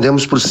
respondemos por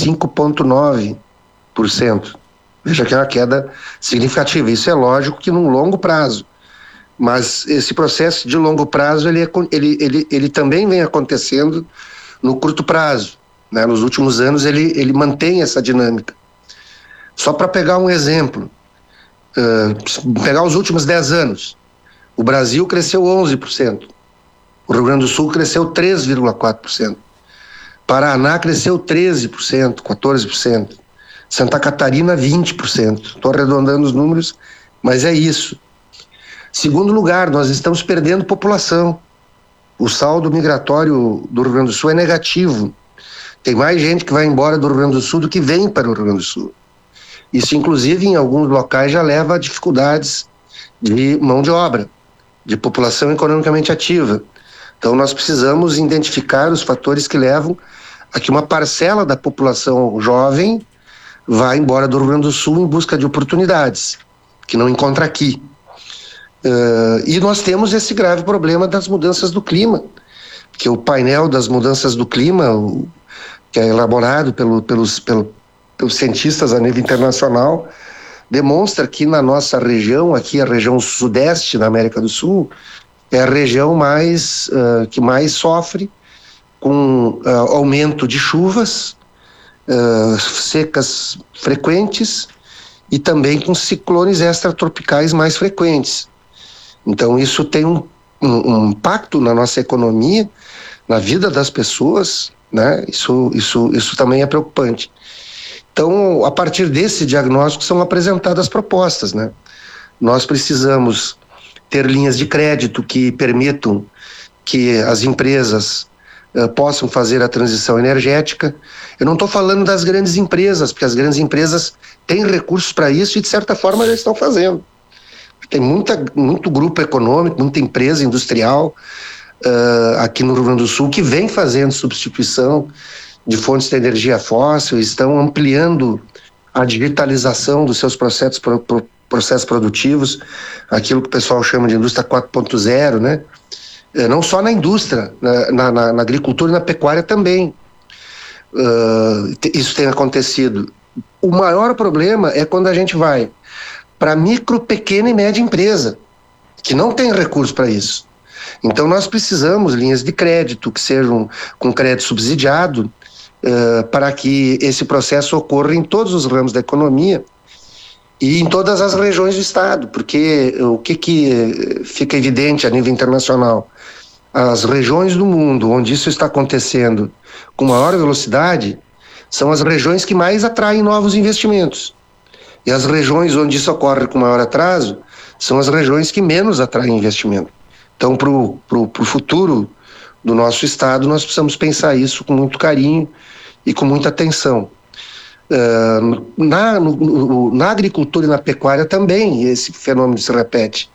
5,9%. Veja que é uma queda significativa. Isso é lógico que num longo prazo. Mas esse processo de longo prazo, ele também vem acontecendo no curto prazo, né? Nos últimos anos, ele mantém essa dinâmica. Só para pegar um exemplo, pegar os últimos 10 anos, o Brasil cresceu 11%, o Rio Grande do Sul cresceu 3,4%, Paraná cresceu 13%, 14%, Santa Catarina 20%. Estou arredondando os números, mas é isso. Segundo lugar, nós estamos perdendo população. O saldo migratório do Rio Grande do Sul é negativo. Tem mais gente que vai embora do Rio Grande do Sul do que vem para o Rio Grande do Sul. Isso, inclusive, em alguns locais já leva a dificuldades de mão de obra, de população economicamente ativa. Então, nós precisamos identificar os fatores que levam a que uma parcela da população jovem vá embora do Rio Grande do Sul em busca de oportunidades, que não encontra aqui. E nós temos esse grave problema das mudanças do clima, que o painel das mudanças do clima, que é elaborado pelos cientistas a nível internacional, demonstra que na nossa região, aqui a região sudeste da América do Sul, é a região que mais sofre com aumento de chuvas, secas frequentes e também com ciclones extratropicais mais frequentes. Então isso tem um impacto na nossa economia, na vida das pessoas, né? Isso também é preocupante. Então, a partir desse diagnóstico são apresentadas propostas, né? Nós precisamos ter linhas de crédito que permitam que as empresas possam fazer a transição energética. Eu não estou falando das grandes empresas, porque as grandes empresas têm recursos para isso e, de certa forma, já estão fazendo. Tem muito grupo econômico, muita empresa industrial aqui no Rio Grande do Sul que vem fazendo substituição de fontes de energia fóssil, estão ampliando a digitalização dos seus processos produtivos, aquilo que o pessoal chama de indústria 4.0, né? Não só na indústria, na agricultura e na pecuária também. Isso tem acontecido. O maior problema é quando a gente vai para micro, pequena e média empresa, que não tem recurso para isso. Então nós precisamos de linhas de crédito que sejam com crédito subsidiado para que esse processo ocorra em todos os ramos da economia e em todas as regiões do estado, porque o que fica evidente a nível internacional, as regiões do mundo onde isso está acontecendo com maior velocidade são as regiões que mais atraem novos investimentos. E as regiões onde isso ocorre com maior atraso são as regiões que menos atraem investimento. Então, para o futuro do nosso estado, nós precisamos pensar isso com muito carinho e com muita atenção. Na agricultura e na pecuária também esse fenômeno se repete.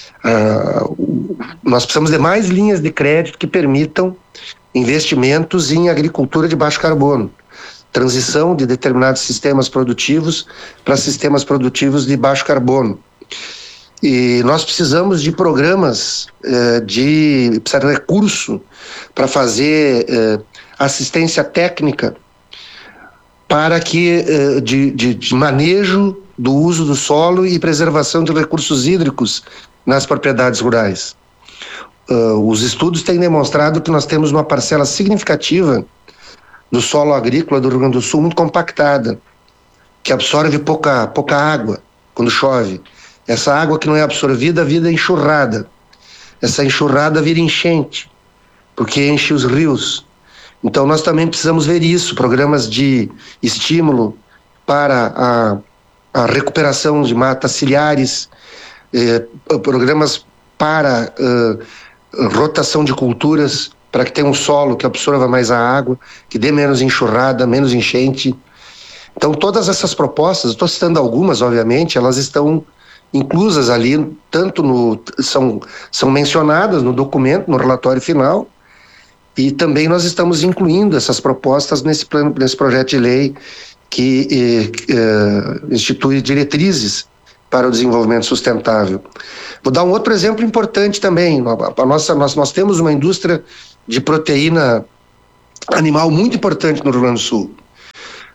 Nós precisamos de mais linhas de crédito que permitam investimentos em agricultura de baixo carbono, transição de determinados sistemas produtivos para sistemas produtivos de baixo carbono. E nós precisamos de programas de recurso para fazer assistência técnica para que de manejo do uso do solo e preservação de recursos hídricos nas propriedades rurais. Os estudos têm demonstrado que nós temos uma parcela significativa do solo agrícola do Rio Grande do Sul muito compactada, que absorve pouca água quando chove. Essa água que não é absorvida vira enxurrada. Essa enxurrada vira enchente, porque enche os rios. Então nós também precisamos ver isso, programas de estímulo para a recuperação de matas ciliares, programas para rotação de culturas, para que tenha um solo que absorva mais a água, que dê menos enxurrada, menos enchente. Então todas essas propostas, estou citando algumas, obviamente, elas estão inclusas ali, são mencionadas no documento, no relatório final, e também nós estamos incluindo essas propostas nesse projeto de lei que institui diretrizes para o desenvolvimento sustentável. Vou dar um outro exemplo importante também. Nós temos uma indústria de proteína animal muito importante no Rio Grande do Sul.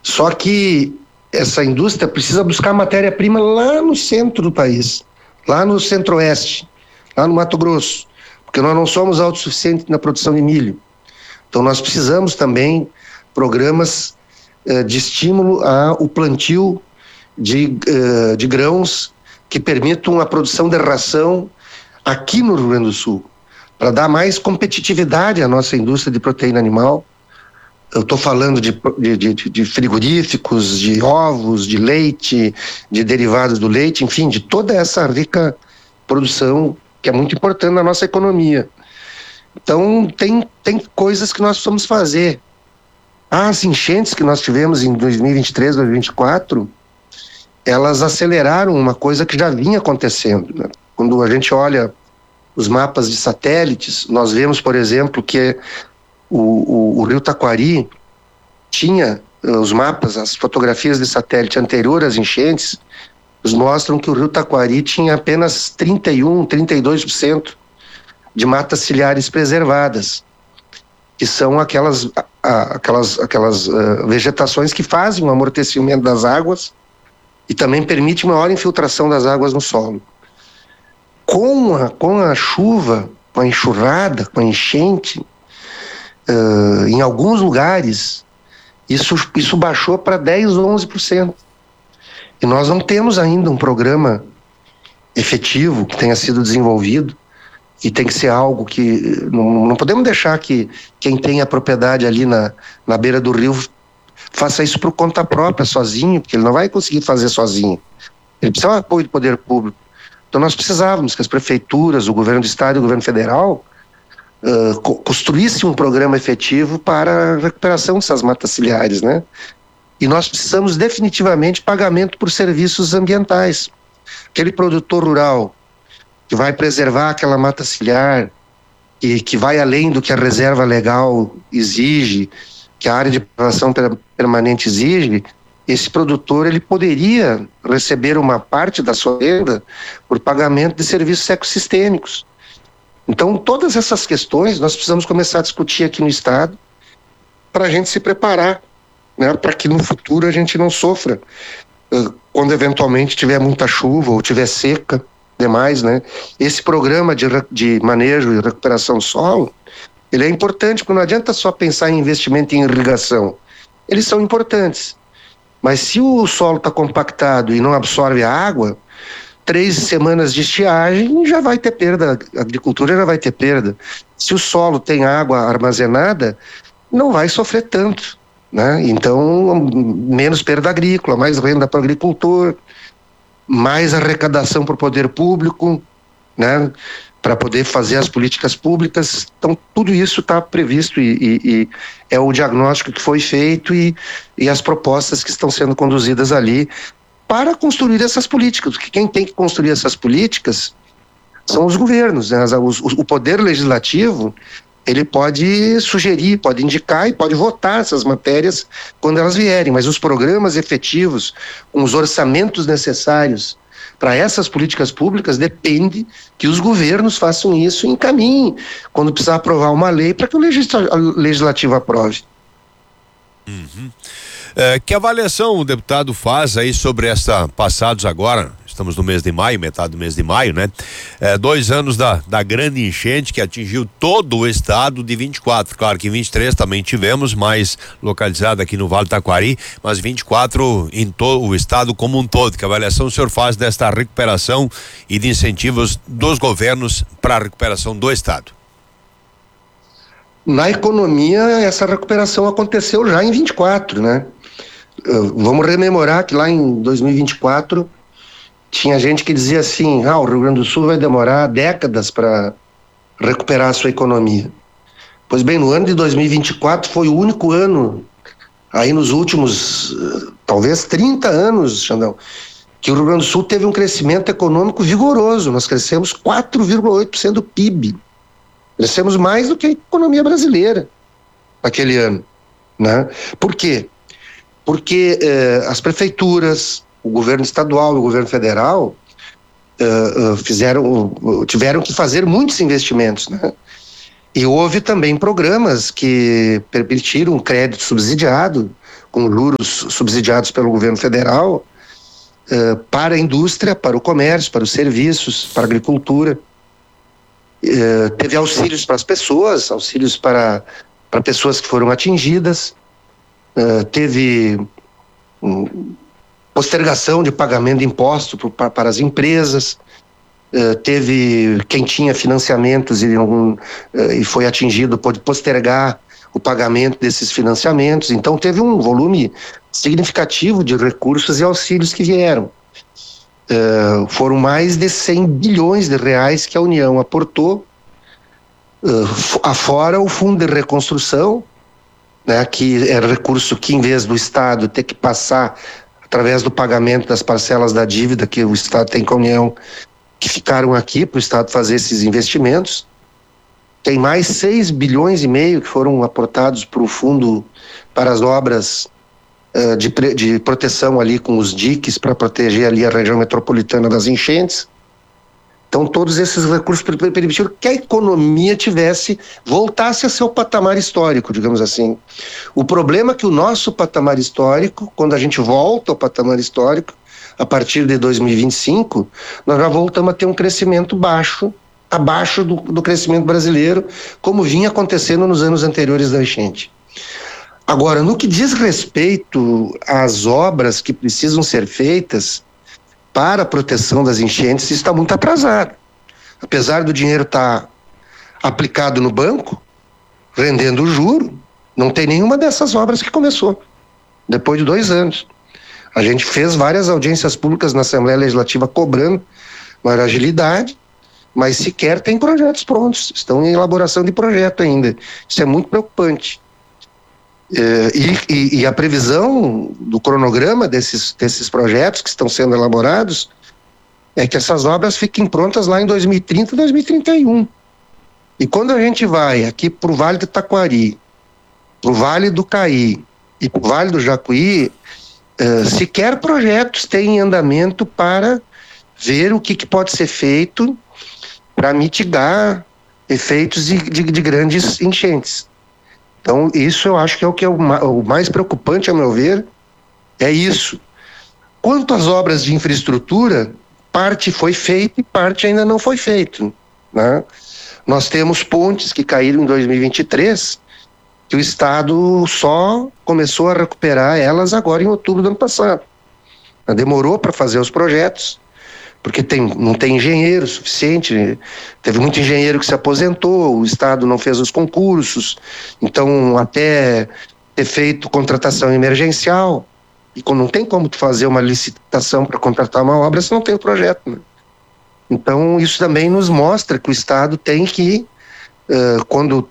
Só que essa indústria precisa buscar matéria-prima lá no centro do país, lá no centro-oeste, lá no Mato Grosso, porque nós não somos autossuficientes na produção de milho. Então nós precisamos também programas de estímulo ao plantio de grãos que permitam a produção de ração aqui no Rio Grande do Sul, para dar mais competitividade à nossa indústria de proteína animal. Eu estou falando de frigoríficos, de ovos, de leite, de derivados do leite, enfim, de toda essa rica produção que é muito importante na nossa economia. Então, tem coisas que nós precisamos fazer. As enchentes que nós tivemos em 2023, 2024, elas aceleraram uma coisa que já vinha acontecendo, né? Quando a gente olha os mapas de satélites, nós vemos, por exemplo, que o rio Taquari tinha os mapas, as fotografias de satélite anterior às enchentes, nos mostram que o rio Taquari tinha apenas 32% de matas ciliares preservadas, que são aquelas vegetações que fazem o amortecimento das águas e também permite maior infiltração das águas no solo. Com a chuva, com a enxurrada, com a enchente, em alguns lugares, isso baixou para 10% ou 11%. E nós não temos ainda um programa efetivo que tenha sido desenvolvido, e tem que ser algo que não podemos deixar que quem tem a propriedade ali na beira do rio faça isso por conta própria, sozinho, porque ele não vai conseguir fazer sozinho. Ele precisa de apoio do poder público. Então nós precisávamos que as prefeituras, o governo do estado e o governo federal construíssem um programa efetivo para a recuperação dessas matas ciliares, né? E nós precisamos definitivamente de pagamento por serviços ambientais. Aquele produtor rural que vai preservar aquela mata ciliar e que vai além do que a reserva legal exige, que a área de preservação permanente exige, esse produtor ele poderia receber uma parte da sua renda por pagamento de serviços ecossistêmicos. Então, todas essas questões nós precisamos começar a discutir aqui no estado para a gente se preparar, né, para que no futuro a gente não sofra quando eventualmente tiver muita chuva ou tiver seca demais, né? Esse programa de manejo e recuperação do solo, ele é importante, porque não adianta só pensar em investimento em irrigação. Eles são importantes, mas se o solo está compactado e não absorve a água, 3 semanas de estiagem já vai ter perda, a agricultura já vai ter perda. Se o solo tem água armazenada, não vai sofrer tanto, né? Então, menos perda agrícola, mais renda para o agricultor, mais arrecadação para o poder público, né, para poder fazer as políticas públicas. Então, tudo isso está previsto e é o diagnóstico que foi feito e as propostas que estão sendo conduzidas ali para construir essas políticas, porque quem tem que construir essas políticas são os governos, né? O poder legislativo, ele pode sugerir, pode indicar e pode votar essas matérias quando elas vierem, mas os programas efetivos, com os orçamentos necessários para essas políticas públicas, depende que os governos façam isso e encaminhem quando precisar aprovar uma lei para que o legislativo aprove. Uhum. Que avaliação o deputado faz aí sobre passados agora, estamos no mês de maio, metade do mês de maio, né? 2 anos da grande enchente que atingiu todo o estado de 24, claro que 23 também tivemos, mais localizado aqui no Vale do Taquari, mas 24 em todo o estado como um todo. Que avaliação o senhor faz desta recuperação e de incentivos dos governos para a recuperação do estado? Na economia, essa recuperação aconteceu já em 24, né? Vamos rememorar que lá em 2024 tinha gente que dizia assim: o Rio Grande do Sul vai demorar décadas para recuperar a sua economia. Pois bem, no ano de 2024 foi o único ano, aí nos últimos talvez 30 anos, Xandão, que o Rio Grande do Sul teve um crescimento econômico vigoroso. Nós crescemos 4,8% do PIB. Crescemos mais do que a economia brasileira naquele ano, né? Por quê? Porque as prefeituras, o governo estadual e o governo federal tiveram que fazer muitos investimentos, né? E houve também programas que permitiram crédito subsidiado, com juros subsidiados pelo governo federal, para a indústria, para o comércio, para os serviços, para a agricultura. Teve auxílios para as pessoas, auxílios para pessoas que foram atingidas, teve postergação de pagamento de impostos para as empresas, teve quem tinha financiamentos e foi atingido, pode postergar o pagamento desses financiamentos. Então teve um volume significativo de recursos e auxílios que vieram. Foram mais de 100 bilhões de reais que a União aportou, afora o Fundo de Reconstrução, né, que era recurso que, em vez do Estado ter que passar através do pagamento das parcelas da dívida que o Estado tem com a União, que ficaram aqui para o Estado fazer esses investimentos. Tem mais 6 bilhões e meio que foram aportados para o fundo, para as obras de proteção ali com os diques, para proteger ali a região metropolitana das enchentes. Então todos esses recursos permitiram que a economia voltasse a seu patamar histórico, digamos assim. O problema é que o nosso patamar histórico, quando a gente volta ao patamar histórico, a partir de 2025, nós já voltamos a ter um crescimento baixo, abaixo do crescimento brasileiro, como vinha acontecendo nos anos anteriores da enchente. Agora, no que diz respeito às obras que precisam ser feitas para a proteção das enchentes, isso está muito atrasado. Apesar do dinheiro estar aplicado no banco, rendendo o juro, não tem nenhuma dessas obras que começou, depois de 2 anos. A gente fez várias audiências públicas na Assembleia Legislativa cobrando maior agilidade, mas sequer tem projetos prontos, estão em elaboração de projeto ainda. Isso é muito preocupante. E a previsão do cronograma desses projetos que estão sendo elaborados é que essas obras fiquem prontas lá em 2030, 2031. E quando a gente vai aqui para o Vale do Taquari, para o Vale do Caí e para o Vale do Jacuí, sequer projetos têm em andamento para ver o que pode ser feito para mitigar efeitos de grandes enchentes. Então, isso eu acho que é o mais preocupante, a meu ver, é isso. Quanto às obras de infraestrutura, parte foi feita e parte ainda não foi feita, né? Nós temos pontes que caíram em 2023, que o Estado só começou a recuperar elas agora em outubro do ano passado. Demorou para fazer os projetos, porque não tem engenheiro suficiente, teve muito engenheiro que se aposentou, o Estado não fez os concursos, então até ter feito contratação emergencial, e não tem como tu fazer uma licitação para contratar uma obra se não tem o projeto, né? Então isso também nos mostra que o Estado tem que, quando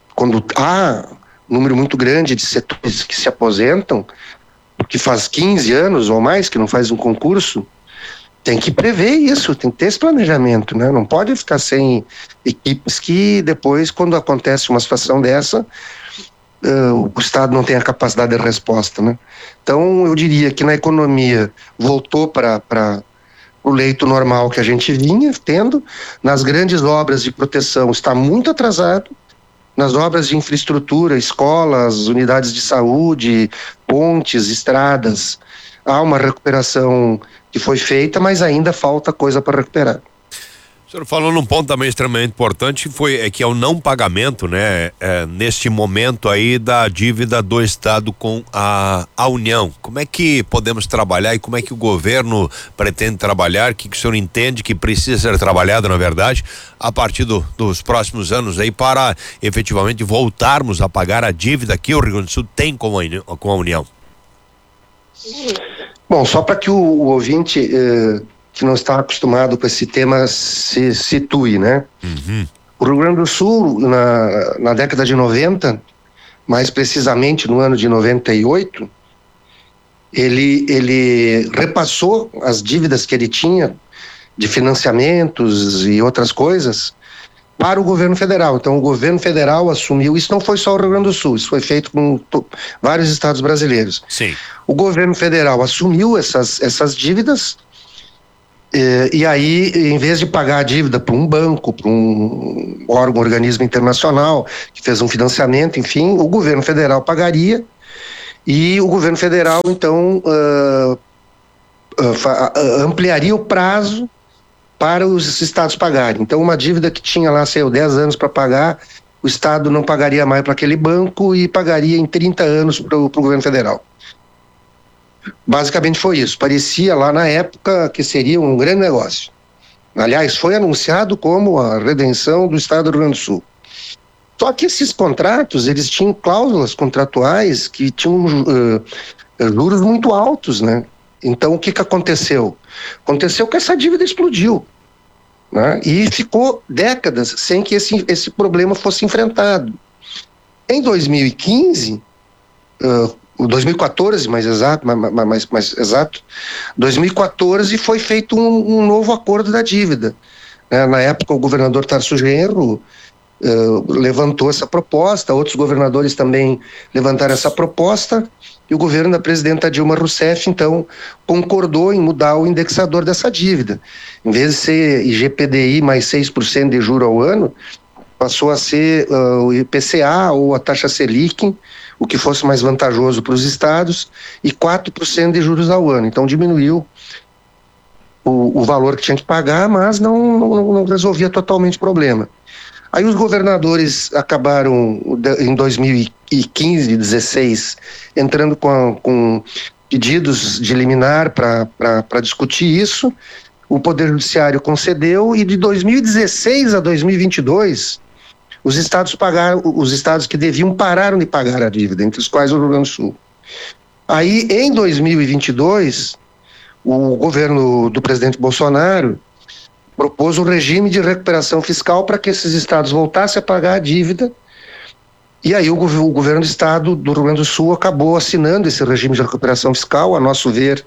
há um número muito grande de setores que se aposentam, porque faz 15 anos ou mais que não faz um concurso, tem que prever isso, tem que ter esse planejamento, né? Não pode ficar sem equipes que depois, quando acontece uma situação dessa, o Estado não tem a capacidade de resposta, né? Então, eu diria que na economia voltou para o leito normal que a gente vinha tendo. Nas grandes obras de proteção está muito atrasado. Nas obras de infraestrutura, escolas, unidades de saúde, pontes, estradas, há uma recuperação que foi feita, mas ainda falta coisa para recuperar. O senhor falou num ponto também extremamente importante, que é o não pagamento, né? Neste momento aí da dívida do Estado com a União. Como é que podemos trabalhar e como é que o governo pretende trabalhar? O que o senhor entende que precisa ser trabalhado, na verdade, a partir dos próximos anos aí, para efetivamente voltarmos a pagar a dívida que o Rio Grande do Sul tem com a União? Bom, só para que o ouvinte que não está acostumado com esse tema se situe, né? Uhum. O Rio Grande do Sul, na década de 90, mais precisamente no ano de 98, ele repassou as dívidas que ele tinha de financiamentos e outras coisas para o governo federal. Então, o governo federal assumiu, isso não foi só o Rio Grande do Sul, isso foi feito com vários estados brasileiros. Sim. O governo federal assumiu essas dívidas, e aí, em vez de pagar a dívida para um banco, para um organismo internacional que fez um financiamento, enfim, o governo federal pagaria, E o governo federal, então, ampliaria o prazo para os estados pagarem. Então, uma dívida que tinha lá, 10 anos para pagar, o estado não pagaria mais para aquele banco e pagaria em 30 anos para o governo federal. Basicamente foi isso. Parecia lá na época que seria um grande negócio. Aliás, foi anunciado como a redenção do estado do Rio Grande do Sul. Só que esses contratos, eles tinham cláusulas contratuais que tinham juros muito altos, né? Então, o que aconteceu? Aconteceu que essa dívida explodiu, né? E ficou décadas sem que esse problema fosse enfrentado. Em 2015, 2014, mais exato, 2014 foi feito um novo acordo da dívida. Na época, o governador Tarso Genro levantou essa proposta, outros governadores também levantaram essa proposta, e o governo da presidenta Dilma Rousseff, então, concordou em mudar o indexador dessa dívida. Em vez de ser IGPDI mais 6% de juro ao ano, passou a ser o IPCA ou a taxa Selic, o que fosse mais vantajoso para os estados, e 4% de juros ao ano. Então, diminuiu o valor que tinha que pagar, mas não resolvia totalmente o problema. Aí os governadores acabaram, em 2015, 2016, entrando com pedidos de liminar para discutir isso. O Poder Judiciário concedeu, e de 2016 a 2022, os estados que deviam pararam de pagar a dívida, entre os quais o Rio Grande do Sul. Aí, em 2022, o governo do presidente Bolsonaro propôs um regime de recuperação fiscal para que esses estados voltassem a pagar a dívida, e aí o governo do estado do Rio Grande do Sul acabou assinando esse regime de recuperação fiscal. A nosso ver,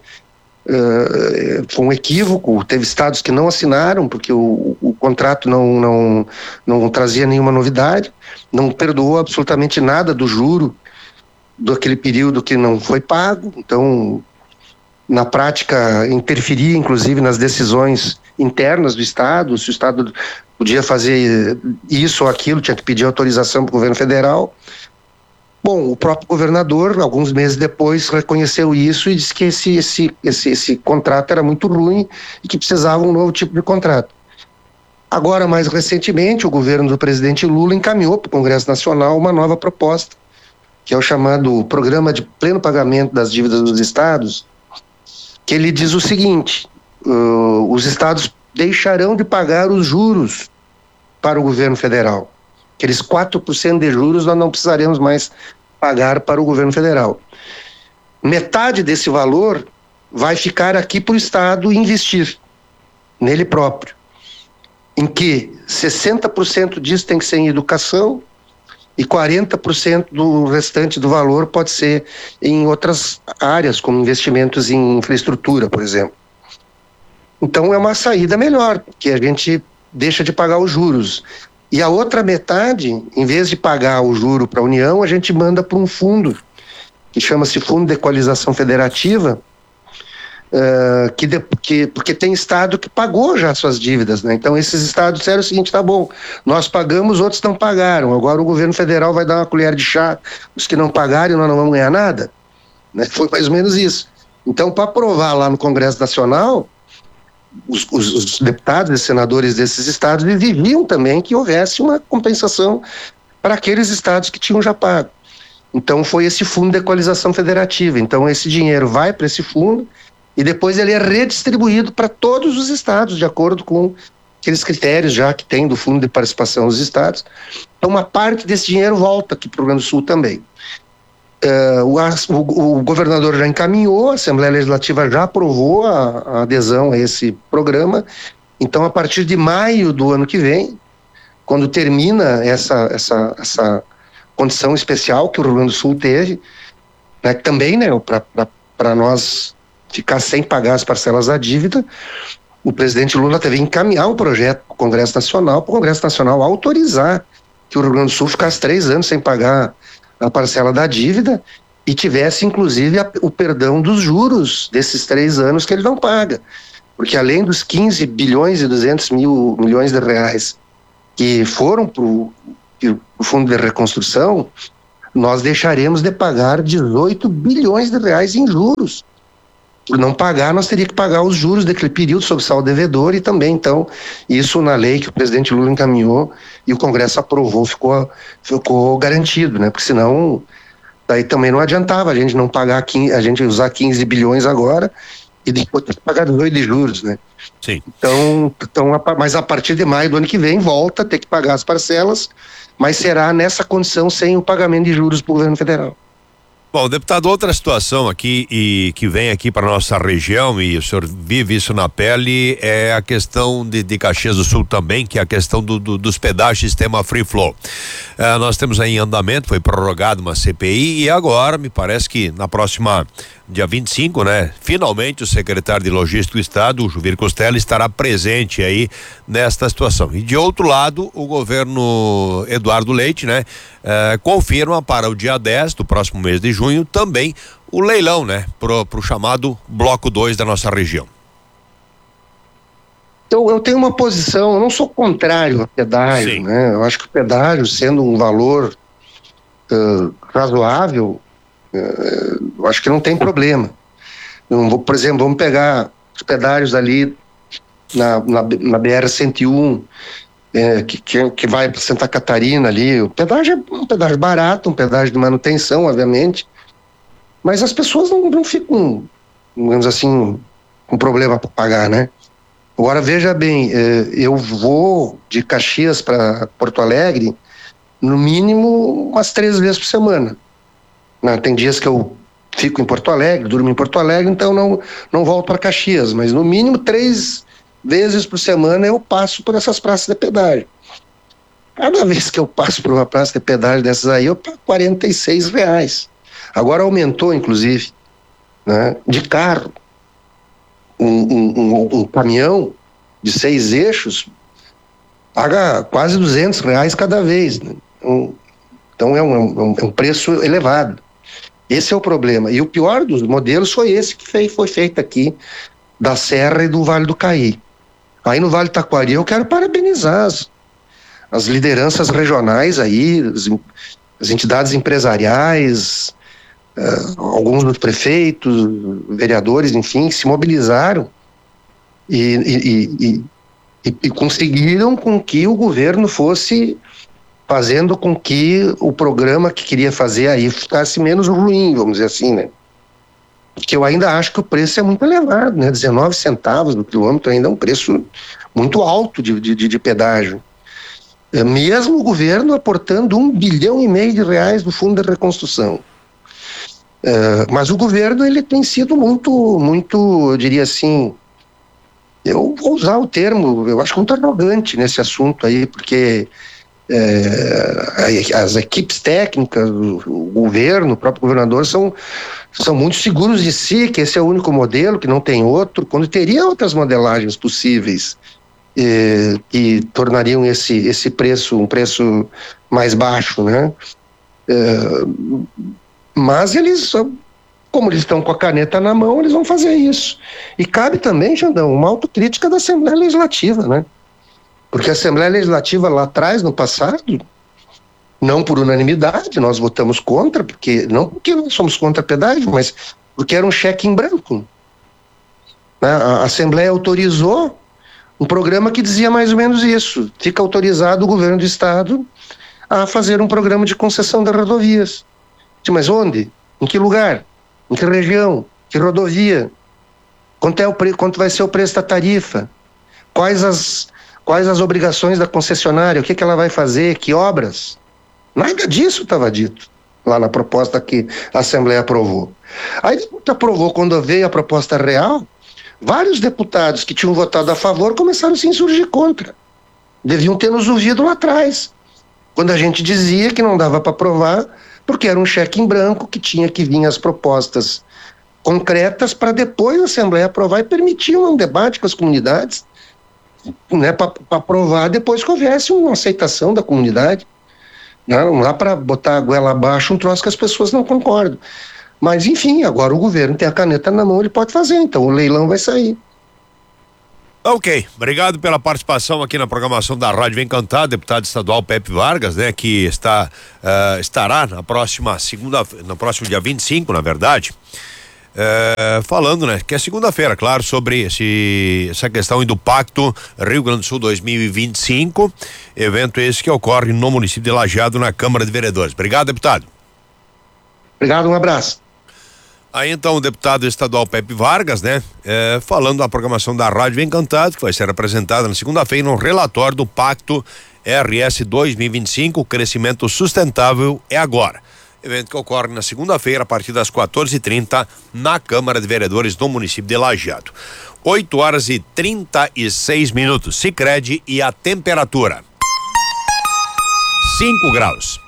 foi um equívoco. Teve estados que não assinaram porque o contrato não trazia nenhuma novidade, não perdoou absolutamente nada do juro daquele período que não foi pago. Então, na prática, interferia inclusive nas decisões internas do estado. Se o estado podia fazer isso ou aquilo, tinha que pedir autorização para o governo federal. Bom, o próprio governador, alguns meses depois, reconheceu isso e disse que esse contrato era muito ruim e que precisava um novo tipo de contrato. Agora, mais recentemente, o governo do presidente Lula encaminhou para o Congresso Nacional uma nova proposta, que é o chamado Programa de Pleno Pagamento das Dívidas dos Estados, que ele diz o seguinte: os estados deixarão de pagar os juros para o governo federal. Aqueles 4% de juros nós não precisaremos mais pagar para o governo federal. Metade desse valor vai ficar aqui para o estado investir nele próprio, em que 60% disso tem que ser em educação e 40% do restante do valor pode ser em outras áreas, como investimentos em infraestrutura, por exemplo. Então é uma saída melhor, que a gente deixa de pagar os juros. E a outra metade, em vez de pagar o juro para a União, a gente manda para um fundo, que chama-se Fundo de Equalização Federativa, porque tem estado que pagou já suas dívidas, né? Então esses estados disseram o seguinte: tá bom, nós pagamos, outros não pagaram, agora o governo federal vai dar uma colher de chá, os que não pagarem nós não vamos ganhar nada, né? Foi mais ou menos isso. Então, para aprovar lá no Congresso Nacional, os deputados e senadores desses estados exigiam também que houvesse uma compensação para aqueles estados que tinham já pago. Então foi esse Fundo de Equalização Federativa. Então esse dinheiro vai para esse fundo e depois ele é redistribuído para todos os estados, de acordo com aqueles critérios já que tem do Fundo de Participação dos Estados. Então uma parte desse dinheiro volta aqui para o Rio Grande do Sul também. O governador já encaminhou, a Assembleia Legislativa já aprovou a adesão a esse programa. Então, a partir de maio do ano que vem, quando termina essa condição especial que o Rio Grande do Sul teve, né, também, né, para nós ficar sem pagar as parcelas da dívida, o presidente Lula teve que encaminhar um projeto para o Congresso Nacional, para o Congresso Nacional autorizar que o Rio Grande do Sul ficasse 3 anos sem pagar a parcela da dívida e tivesse inclusive o perdão dos juros desses 3 anos que ele não paga, porque além dos 15 bilhões e 200 milhões de reais que foram para o Fundo de Reconstrução, nós deixaremos de pagar 18 bilhões de reais em juros. Por não pagar, nós teríamos que pagar os juros daquele período sobre saldo devedor e também, então, isso na lei que o presidente Lula encaminhou e o Congresso aprovou, ficou garantido, né? Porque senão, daí também não adiantava a gente não pagar, a gente usar 15 bilhões agora e depois ter que pagar 2 de juros, né? Sim. Então, mas a partir de maio do ano que vem, volta a ter que pagar as parcelas, mas será nessa condição sem o pagamento de juros para o governo federal. Bom, deputado, outra situação aqui e que vem aqui para nossa região e o senhor vive isso na pele é a questão de Caxias do Sul também, que é a questão dos pedágios sistema Free Flow. Nós temos aí em andamento, foi prorrogado uma CPI e agora me parece que na próxima dia 25, né? Finalmente o secretário de Logística do Estado, o Juvir Costello, estará presente aí nesta situação. E de outro lado, o governo Eduardo Leite, né? Confirma para o dia 10 do próximo mês de junho também o leilão, né? Pro chamado Bloco 2 da nossa região. Eu tenho uma posição, eu não sou contrário a pedágio, Sim. né? Eu acho que o pedágio, sendo um valor razoável, eu acho que não tem problema. Por exemplo, vamos pegar os pedágios ali na BR-101, que vai para Santa Catarina ali. O pedágio é um pedágio barato, um pedágio de manutenção, obviamente, mas as pessoas não ficam, digamos assim, com problema para pagar, né? Agora, veja bem, eu vou de Caxias para Porto Alegre, no mínimo umas 3 vezes por semana. Tem dias que eu fico em Porto Alegre, durmo em Porto Alegre, então não volto para Caxias, mas no mínimo 3 vezes por semana eu passo por essas praças de pedágio. Cada vez que eu passo por uma praça de pedágio dessas aí, eu pago R$46. Agora aumentou, inclusive, né? De carro. Um caminhão de 6 eixos paga quase R$200 cada vez, né? Então é um preço elevado. Esse é o problema. E o pior dos modelos foi esse que foi feito aqui, da Serra e do Vale do Caí. Aí no Vale do Taquari eu quero parabenizar as lideranças regionais aí, as entidades empresariais, alguns dos prefeitos, vereadores, enfim, se mobilizaram e conseguiram com que o governo fosse fazendo com que o programa que queria fazer aí ficasse menos ruim, vamos dizer assim, né? Porque eu ainda acho que o preço é muito elevado, né? 19 centavos no quilômetro ainda é um preço muito alto de pedágio. Mesmo o governo aportando R$1,5 bilhão no Fundo de Reconstrução. Mas o governo, ele tem sido muito, eu diria assim, eu vou usar o termo, eu acho muito arrogante nesse assunto aí, porque as equipes técnicas, o governo, o próprio governador são muito seguros de si, que esse é o único modelo, que não tem outro, quando teria outras modelagens possíveis que tornariam esse preço um preço mais baixo, né? Mas eles, como eles estão com a caneta na mão, eles vão fazer isso. E cabe também, Xandão, uma autocrítica da Assembleia Legislativa, né? Porque a Assembleia Legislativa lá atrás, no passado, não por unanimidade, nós votamos contra, não porque nós somos contra pedágio, mas porque era um cheque em branco. A Assembleia autorizou um programa que dizia mais ou menos isso. Fica autorizado o governo do estado a fazer um programa de concessão das rodovias. Mas onde? Em que lugar? Em que região? Que rodovia? Quanto vai ser o preço da tarifa? Quais as obrigações da concessionária? O que ela vai fazer? Que obras? Nada disso estava dito lá na proposta que a Assembleia aprovou. Aí depois que aprovou, quando veio a proposta real, vários deputados que tinham votado a favor começaram a se insurgir contra. Deviam ter nos ouvido lá atrás, quando a gente dizia que não dava para aprovar, porque era um cheque em branco que tinha que vir as propostas concretas para depois a Assembleia aprovar e permitir um debate com as comunidades, né, para aprovar depois que houvesse uma aceitação da comunidade. Não dá para botar a goela abaixo um troço que as pessoas não concordam. Mas, enfim, agora o governo tem a caneta na mão, ele pode fazer, então o leilão vai sair. Ok, obrigado pela participação aqui na programação da Rádio Vem Cantar, deputado estadual Pepe Vargas, né, que estará na próxima no próximo dia 25, na verdade, falando, né, que é segunda-feira, claro, sobre essa questão do Pacto Rio Grande do Sul 2025, evento esse que ocorre no município de Lajeado, na Câmara de Vereadores. Obrigado, deputado. Obrigado, um abraço. Aí então o deputado estadual Pepe Vargas, né, falando da programação da Rádio Vem Cantado, que vai ser apresentada na segunda-feira no relatório do Pacto RS 2025, o crescimento sustentável é agora. Evento que ocorre na segunda-feira a partir das 14h30 na Câmara de Vereadores do município de Lajeado. 8h36. Sicredi e a temperatura 5 graus.